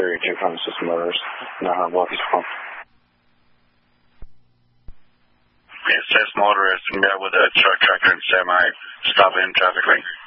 Area 2 Honda System Motors, Murfreesboro. It says motorist, and with a truck, tractor, and semi stopping in traffic lane.